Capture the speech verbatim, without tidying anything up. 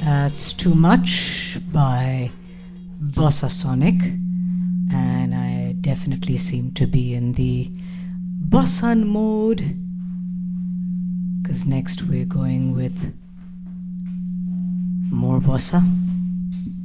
That's Too Much by Bossa Sonic, and I definitely seem to be in the bossan mode, because next we're going with more bossa.